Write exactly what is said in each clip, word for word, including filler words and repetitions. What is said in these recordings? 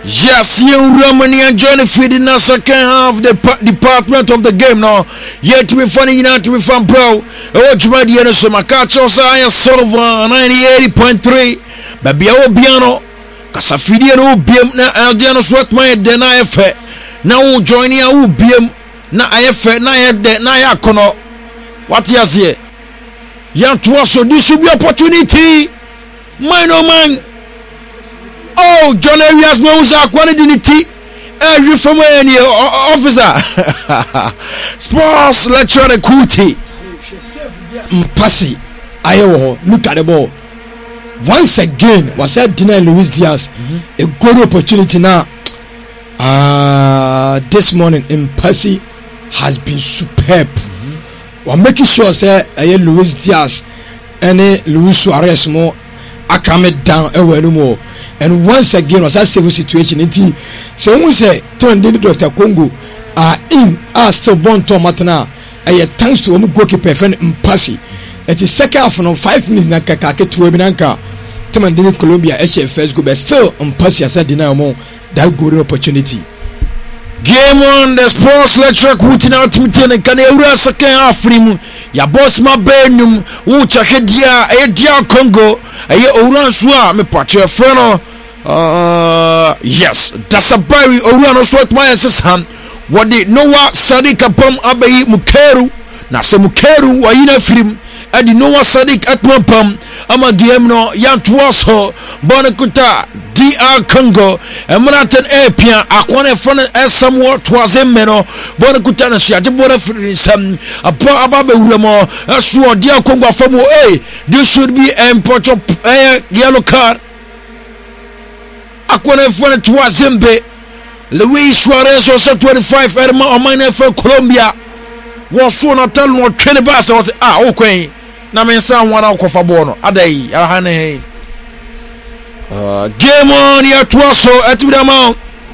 Yes, you Romani and Johnny feeding the second half the department of the game now. Yet we funny not to be fun bro. Watch my dear so my catch also I Solva ninety-eight point three. Baby Obiano Casafidi no bim na Aldiano sweat my den I fe. Now join ya bim na I fe na ya de na ya kono. What you say? Yan to us so this should be opportunity. Man oh man. Oh, John Arias Moussa, quantity. Every from any officer. Sports lecturer Kuti. Mpasi, Iowa, look at the ball. Once again, was that deny Luis Diaz mm-hmm. a good opportunity now. Uh, this morning, Mpasi has been superb. Mm-hmm. We're making sure, say, I Luis Diaz and Luis Suarez more. I calm it down anymore. And once again, was that same situation. So we say, turn the Doctor Congo are in are still born to Matana. I thanks to Omu goalkeeper friend Mpasi. At the second half of five minutes, na kakake to Webinanka. Tomandini Colombia, H F S go, but still Mpasi has said deny more that good opportunity. Game on the sports lecture Kuti na ultimate can you second half from ya boss ma benum ucha hedia edia Congo aye oran soa me pache freno uh yes that's a very oran so what my assistant what the Noah Sadiq Apam abayi Mukeru na se Mukeru wa ina film adi Noah Sadiq atmapam ama game no yantua so bonekuta D R Congo emraten epia akwane fone esamwo toazem meno bonekuta na siaje bora firisam apa ababe uremo aso D R Congo afamo eh this should be a import of uh, yellow card akwane fone toazem be Luis Suarez was twenty-five erma omane for Colombia was so na tell no twenty bas was ah okwen na mensa wana okofa bono adai ahane Uh, game on ya tuaso atibidama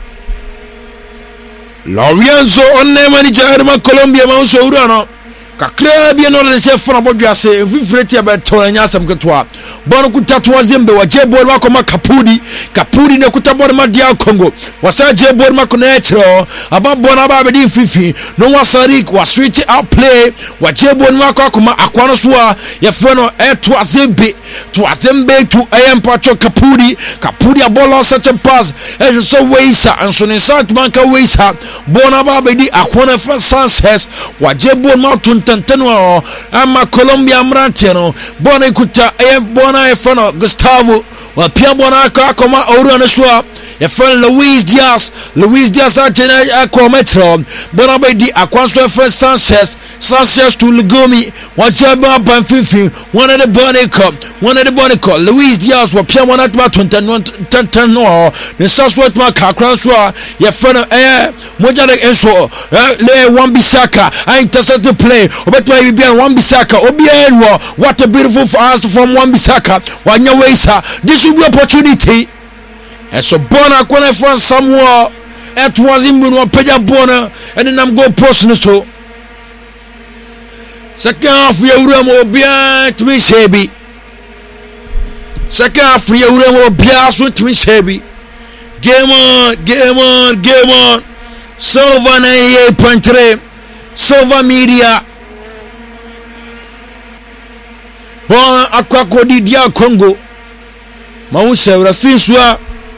Lorenzo onne manager Herman Colombia mauso urano kakra bi no le se fona bodwase fifreti abeto anya asam ketwa bono kutatwa zembe wa jebol wako makapudi kapudi ne kutabor ma dia Congo wasa jebol mako na echro ababo na ba be fifi no wasarik wa switch out play wa jebol mako akoma akwano so a ye feno eto azembe to azembe to ayampacho kapudi kapudi abola such a pass e so weisa anso ne sat manka weisa bona ba be di akwano fa success wa jebol ma Tantano ama Colombia mranteno bona ikuta e bona e fano Gustavo wa pia bona akoma oru na shwa e fano Luis Diaz Luis Diaz atena akometro bona be di akwanso e Sanchez Sanchez to Lugomi wa jaba banfifi one of the body cup one of the body cup Luis Diaz wa pia bona tuma tantano ne saswet ma kakranso e fano e moja de enso le Wan-Bissaka I intercept the play obetwa bibia Wan-Bissaka obienwo what a beautiful fast from Wan-Bissaka wanya weisa this will be opportunity and so bona kona for somewhere at was in no peja bona and then I'm go post no so second half ya uramo obia to me shebi second half ya uramo obia so to me shebi game on game on game on Silver ninety-eight point three Silver Media bon akwa kodi dia Congo mausa urafiswa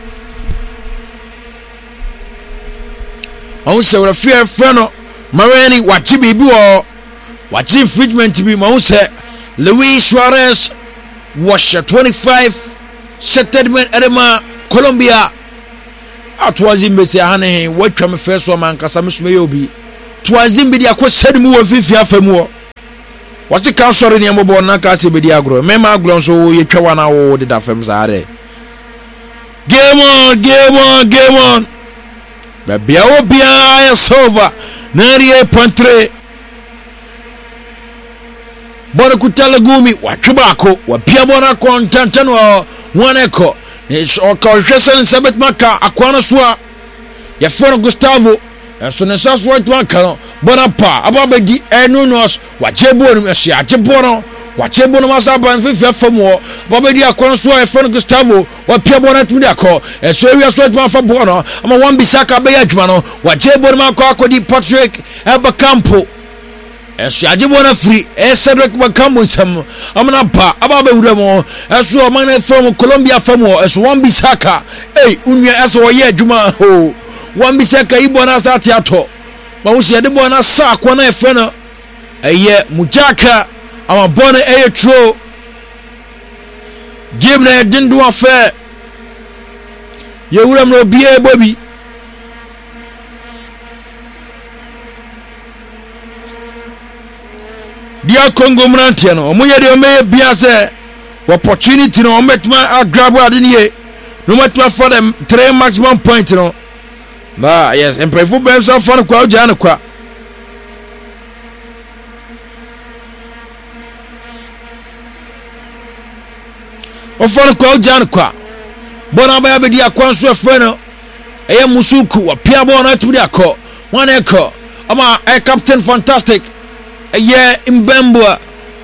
mausa urafia freno mareni wachi bibi wo wachi treatment bi mausa Luis Suarez was twenty-five settlement edema Colombia atwazimbe se hane watwa me first one man kasa mesume yobi twazimbe dia ko sedimu wo fifi afamu wasi kan sori ne mbo na ka se be dia agro mema agro so ye twa na wo de da fam zaare game on game on game on baby o bia ya Silver ninety-eight point three bora kutala gumi watwibako wa pia bora kontantano waneko is o kawhwesen sabet maka akwana soa ya foro Gustavo so ne sas right maka no bora pa ababagi enunos wa jebo no asia jebo no wache bo no masa ban fefia fam wo ba be di akon so e fon Gustavo wa pia bo na tumi di akọ eso wi so adwuma fa bo no ama wan bisaka be adwuma no wache bo no makọ akodi Patrick Ebacampo eso aje bo na free e Cedric Bakambo sam amana pa aba be wura mo eso o man from Colombia fam wo eso wan bisaka eh unua eso wo ye adwuma ho wan bisaka ibo na start ato ma wo se de bo na sa akọ na e fe no eye mujaka ama bona eye tro game na dindu afa ye wuram no bia bobi dia Congo mrantie no omo ye de o me bia se opportunity no ometma grab ade ne no matma for them three maximum point no ba yes emprefo bem so for kwa oja na kwa ofon kwa ojan kwa bona ba be dia kwanso afre no eye musuku wa pia bona tumi akọ wan ekọ ama e captain fantastic eye Mbemboa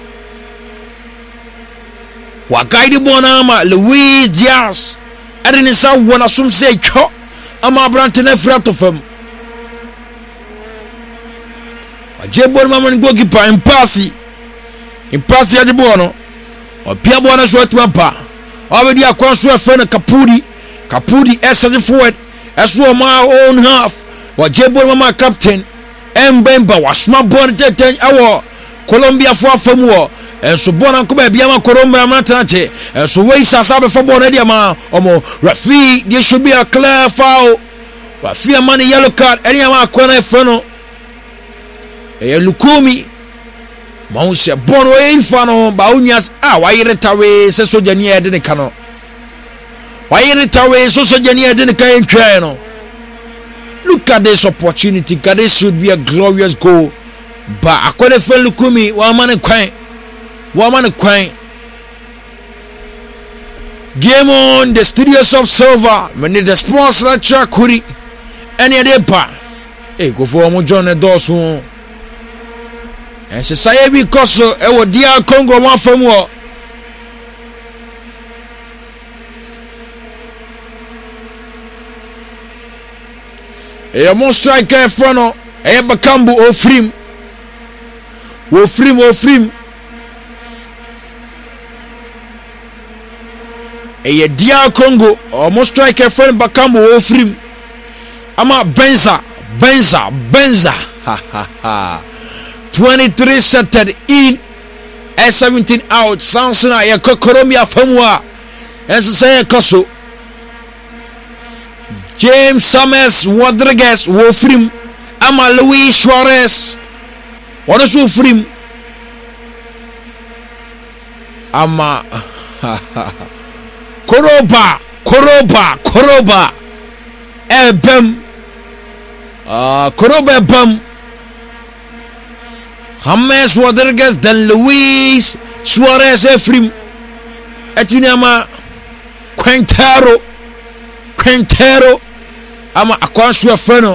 wa guide bona ama Luis Diaz adini sa wona sum se twa ama brante na fra to fam wa je bona mama ngo kipa impasi impasi ya bono o pia bona so atuma pa obedi akwanso afa na Kapudi Kapudi essence forward eso ma own half wa jebo mama captain Mbemba wa smart born teten awo Colombia fo afam wo enso bona ko ba bia ma Colombia ma tanache enso we sasa be fo bona dia ma omo Rafi there should be a clear foul Rafi man yellow card any ma akwana efa no e Lukumi ma se bono e infa no ba unyas ah wa yireta we se soja ni e de ne kano wa yireta we so soja ni e de ne kan twa no. Look at this opportunity. God, this should be a glorious goal. But I couldn't feel Lukumi. One man crying. One man crying. Game on the studios of Silver. Many the sports lecture Kuri. Any other part. Hey, go for a John and Dawson. And she say because it was dear Congo one from war. E mo striker frono e Bakambu o frim o frim o frim e dia Congo o mo striker frono Bakambu o frim ama Benza Benza Benza ha ha ha twenty-three setted in and seventeen out Sansona ya Colombia famwa enso say koso James Summers Rodriguez wo frim ama Luis Suarez wono so frim ama Koroba Koroba Koroba ebem ah Koroba ebem James Rodriguez then Luis Suarez efrim etini ama Quintero Quintero ama akwanso afano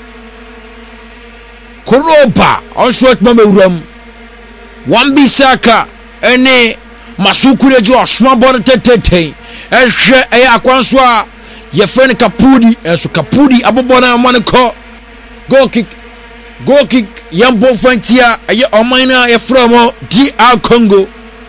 Koroba onso atma mewuram wan bisaka ene masukure jo osma bon teteten ehwe eye akwanso a ye fene Kapudi enso Kapudi abobona amane ko goal kick goal kick yambo fantia eye omana ye from D R Congo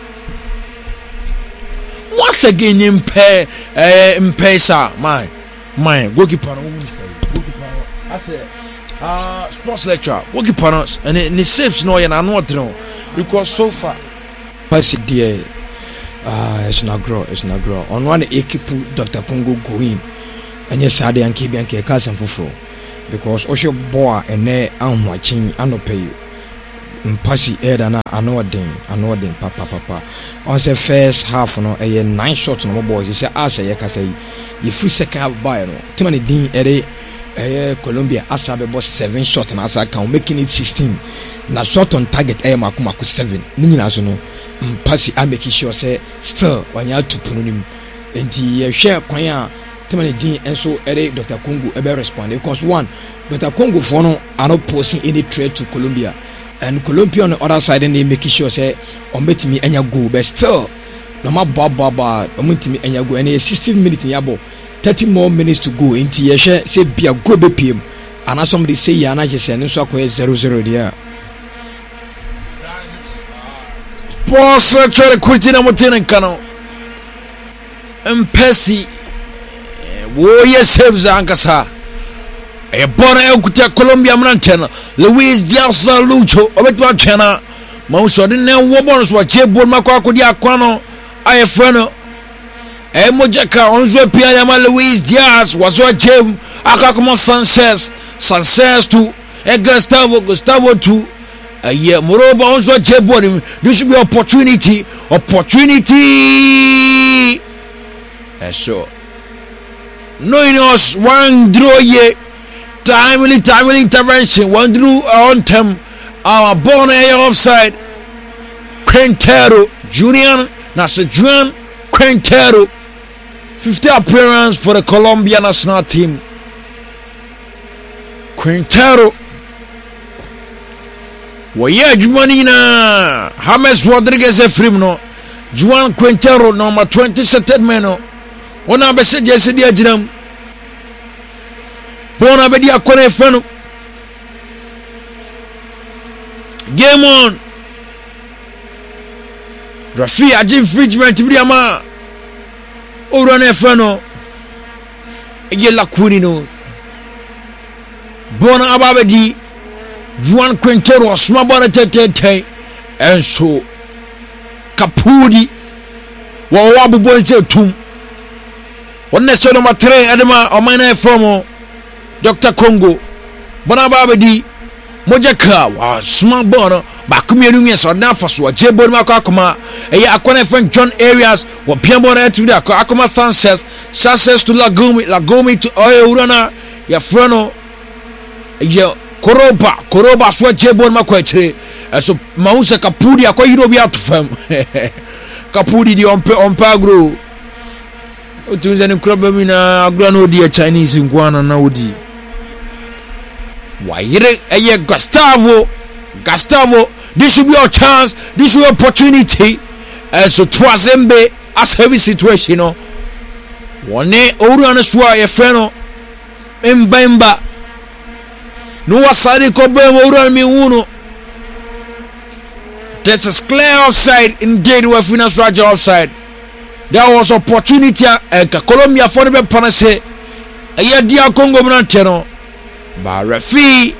once again impe eh impesa my my goalkeeper no won say goalkeeper I say ah sports lecturer goalkeeper no and the saves no ya na no odro because so far pass there ah it's not grow it's not grow on one equipe Doctor Congo going and yes ade anke bi anke ka san foforo because osho boa ene anwachin anope mpashi era na anodin anodin papa papa on the first half no eh nine shots no boy you say asa ye ka say you free second half by no timani din ere eh Colombia asa be boss seven shots na asa can making it sixteen na shot on target eh makuma ku seven ni nyina so no mpashi am making sure say still wanya tupuno nim enti ye hwe kwan a timani din enso ere Doctor Congo e be respond because one Doctor Congo for no are not posing any threat to Colombia and Colombia on the other side and they make sure say on bet me anya go but still no ma ba ba ba on me anya go and sixteen minutes yabo thirty more minutes to go into ye say be a go be pm and somebody say ya na just say so ko zero zero there sports secretary Quintina Mutinen Kano Mpesi wo ye saves ankasa e bona ekuta Colombia mranchena Luis Diaz Lucho obetwa chena ma so de ne wo bonus wa chebon makwa akodi akwano ayefreno e mojaka onzo pia ya ma Luis Diaz wazo chem akakoma Sanchez Sanchez to e Gustavo Gustavo to a year moreover onzo chebon this should be opportunity opportunity so knowing us one draw ye timely timely intervention one drew on them our born air offside Quintero Julian Nasa Juan Quintero fifty appearance for the Colombia national team. Quintero Waya Juanina James Rodriguez Efrimno Juan Quintero number twenty seted meno Ona be se jesi dia jinam Bona be dia kone fenu game on Rafi ajin fridgement bi ama ora na fenu ege la kuni no Bona ababe di Juan Quintero osma bona tete enso Kapudi wa wa bubo nse tum One so number three adema omana from Doctor Congo bona baba di mojaka wa small bono ba kumienu mi so na faso jebon makwa akoma eye akona friend John Arias wa piambo na tu da akoma Sanchez Sanchez to Lagumi Lagumi to oyo urana ya freno ye Koroba Koroba so jebon makwa chire so mausa Kapudi akoyiro bi atufam Kapudi di ompe ompagro Utunza ni club mina agura no di Chinese ngwana na odi Waire eye Gustavo Gustavo this should be your chance this should be opportunity as so twazembe a service situation no one oru anaswa ye freno mbemba no wasade ko bem oru mi wunu this is clear offside indeed we finish right offside. There was opportunity and Colombia for the panase a year dia Congo Mnanteno by referee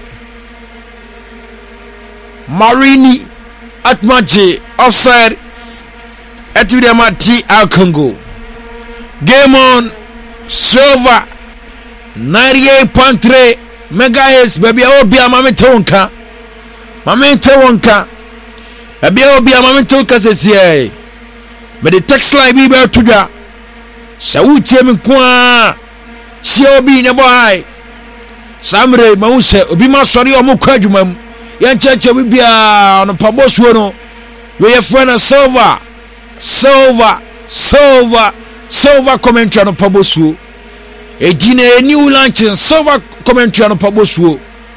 Marini Atmaji offside at the Mati Al Congo game on Silva ninety-eight point three megahertz baby obi amame tonka mame tonka baby obi amame tonka sesiye but the text line be better to da. Sauti me kwa. Si obi ne boy. Samre mause obi ma sori o mo kwadwumam. Ya ncheche bi bia on pabosuo no. We your friend Silva. Silva, Silva, Silva commentary on pabosuo. E dine new launching Silva commentary on pabosuo.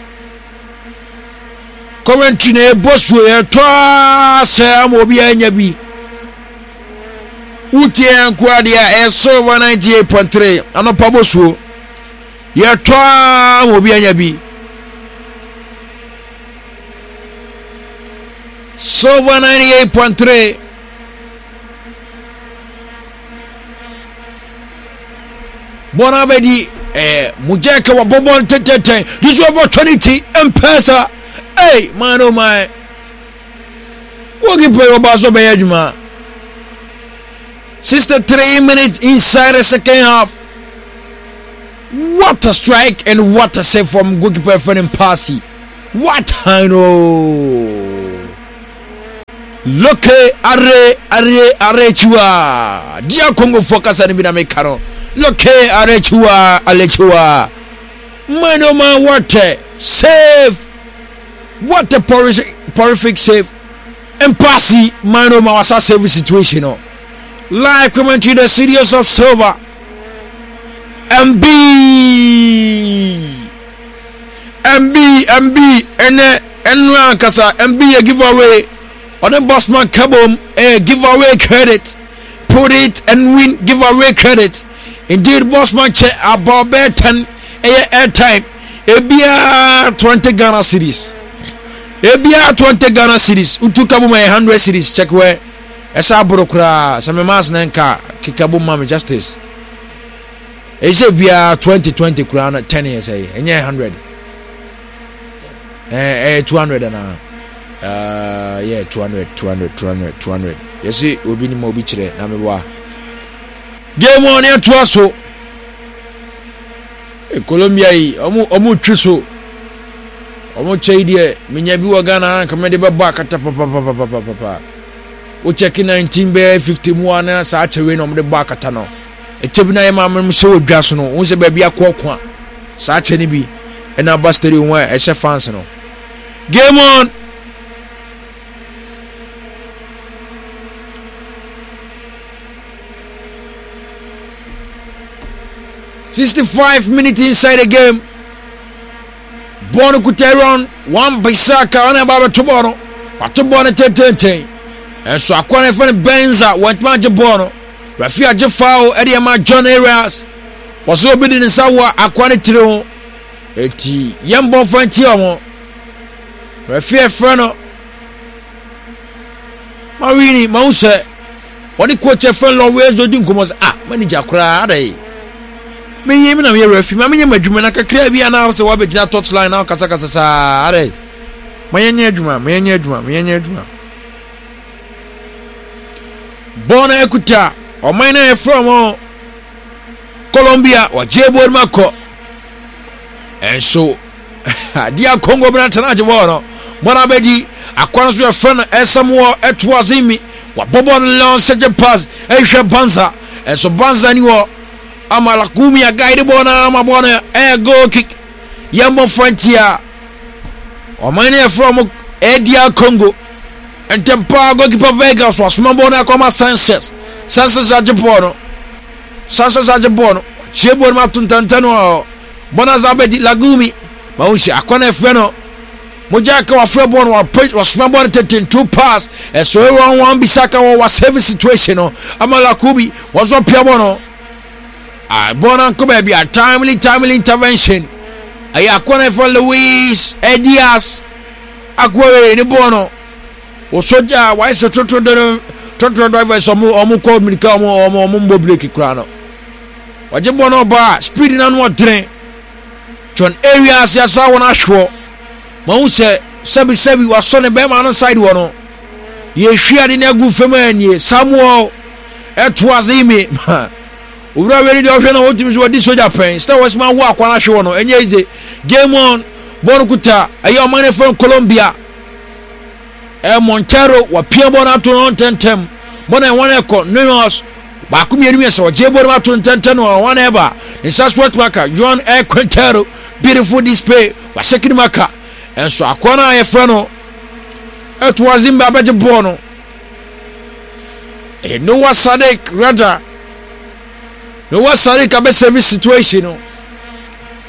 Commentary ne bosuo e twa se am obi anya bi. Utie nkwadia e Silva ninety-eight point three anopa bosuo ye twa obi anya bi Silva ninety-eight point three bona bedi eh mujeka wa bobon tetete this was opportunity M-Pesa hey man oh my wogi play obaso be adwuma sixty-three minutes inside the second half. What a strike and what a save from goalkeeper Ferdinand Mpasi. What I know. Look are are are chua. Dia Congo focus and bina mekano. Look are chua ale chua. Man oh man what a save. What a perfect save. Mpasi man oh man was a save situation no. Live commentary the series of Silva M B, M B, M B, ene Enra kasa M B a giveaway on the Bossman Kabum a giveaway credit. Put it and win giveaway credit. Indeed, Bossman che about ten a airtime. Ebia twenty Ghana cities. Ebia twenty Ghana cities. Utu kabuma a hundred cities. Check where. Esa burokra. Some mas nenka kikabu mami justice. Ese bia twenty twenty kurana ten years eh. Enye hundred. Eh eh two hundred and uh yeah two hundred two hundred two hundred two hundred. You see obi ni mo bi kire na me boa. Game on here to us so. Colombia yi omu omu twiso omu cheidie menya bi wagana ka me de beba kata papa papa papa papa o check nineteen be fifty mu ana sa chewe no me de ba kata no e tebi na yema me se odwa so no won se ba bia kokko sa che ni bi e na basteri won e che fans no. Game on. sixty-five minutes inside the game. Bono Kuteron, one Bisaka on about tomorrow. What to Bono ten ten ten. And so I can't find Benza, what match Bono. Rafia Jafao, Eddie Ma John Arias. Was so big in the Sawa, Aquanitro. Eti, Yambo Fantiamo. Rafia Freno. Marini, Mousse. What the coach of fellow ways do Dunkumos? Ah, manager cry. Me yemi na me refi ma me madwuma na kakra bia na so wa begina touchline na kasa kasa sa are mayenya adwuma mayenya adwuma mayenya adwuma bona ekuta o mayna e from Colombia wa jebor mako and so dia Congo branta na jebo no bona bedi akwan so e friend esamu etuazimi wa bobo lon seje pass e hwe Banza and so Banza ni wo Amala kumi ya guide bona ama bona eh goal kick Yambo Frontier o mane from Edia Congo and tempa goalkeeper Vegas was mabona koma Sanchez Sanchez ajebono Sanchez ajebono chebo ma tuntantano bona zabedi lagumi maushi akona feno mojaka wa frebono wa was mabona thirteen two pass and so one one bisaka wa save situation no amala kubi was on piabono. Ah, bona ko baby a timely timely intervention. Ay akwana for Luis Edias akwa ni bono. O soja why so toto toto driver so mo omo ko mirika omo omo omo break kura no. Waje bono ba speed na no train. John Arias ya sa wona hwo. Ma hu se sebi sebi wa so ne be ma no side wo no. Ye hwia ni na gu fema anie Samuel Etuazimi. Ura we dey ohwe na wotimi so di soldier pen Star Wars man wo akwana hwe no enye ize game on Bono Kuta ayo man from Colombia e Montero wa pia bono ato no tentem bono e won eko Nunes ba ku mienu so je bono ato tentem no won eba nsa sport maka John E Quintero beautiful display wa second maka enso akwana e fre no eto wazimba abeje bono e no wa Sadek Radar. No was sorry ka be service situation no.